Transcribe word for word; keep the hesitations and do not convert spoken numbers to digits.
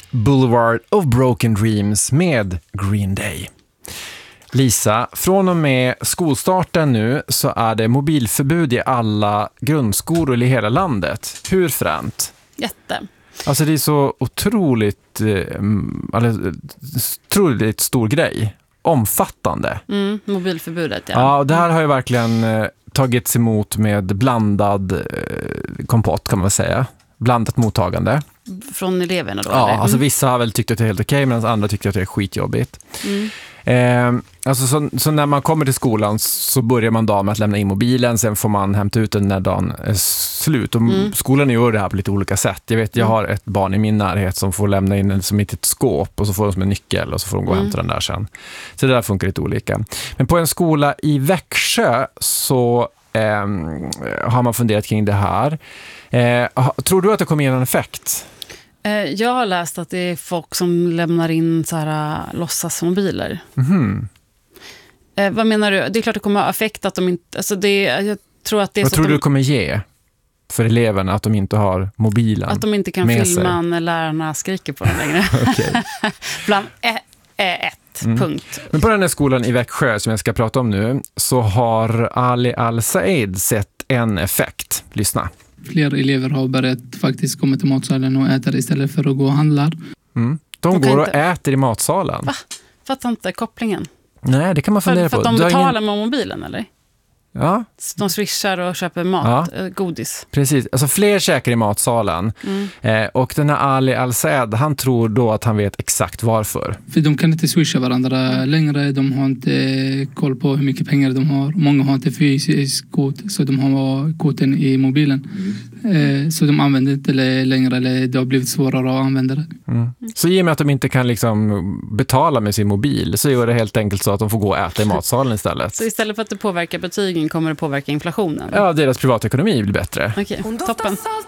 Boulevard of Broken Dreams med Green Day. Lisa, från och med skolstarten nu så är det mobilförbud i alla grundskolor i hela landet. Hur fränt? Jätte. Alltså det är så otroligt, alltså, otroligt stor grej. Omfattande. Mm, mobilförbudet, ja. Ja, och det här har ju verkligen eh, tagits emot med blandad eh, kompott kan man säga. Blandat mottagande. Från eleverna då? Ja, eller? alltså Mm. vissa har väl tyckt att det är helt okej medan andra tycker att det är skitjobbigt. Mm. Eh, alltså så, så när man kommer till skolan så börjar man dagen med att lämna in mobilen, sen får man hämta ut den när dagen är slut. Och mm. skolan gör det här på lite olika sätt. Jag vet, jag har ett barn i min närhet som får lämna in den som ett skåp och så får de som en nyckel och så får de gå och hämta mm. den där sen. Så det där funkar lite olika. Men på en skola i Växjö så eh, har man funderat kring det här. Eh, tror du att det kommer ge någon effekt? Jag har läst att det är folk som lämnar in så här låtsasmobiler. Mm. Eh, vad menar du? Det är klart det kommer ha effekt att de inte... Alltså det, jag tror att det är vad så tror att du de, det kommer ge för eleverna att de inte har mobilen? Att de inte kan filma när lärarna skriker på dem längre. Okay. Bland ä- ett mm. punkt. Men på den här skolan i Växjö som jag ska prata om nu så har Ali Al-Said sett en effekt. Lyssna. Fler elever har börjat faktiskt komma till matsalen och äta istället för att gå och handla. Mm. De, de går och inte... äter i matsalen. Va? Fattar inte kopplingen. Nej, det kan man fundera för, på. För att de betalar ingen... med mobilen, eller? Ja. De swishar och köper mat, ja. godis. Precis, alltså fler käkar i matsalen. Mm. Eh, och den här Ali Al-Said, han tror då att han vet exakt varför. För de kan inte swisha varandra längre. De har inte koll på hur mycket pengar de har. Många har inte fysisk kort, så de har korten i mobilen. Mm. Eh, så de använder inte längre, eller det har blivit svårare att använda det. Mm. Så i och med att de inte kan liksom betala med sin mobil så gör det helt enkelt så att de får gå och äta i matsalen istället. Så istället för att det påverkar betygen kommer det påverka inflationen? Ja, deras privatekonomi blir bättre. Okej, okay. Toppen.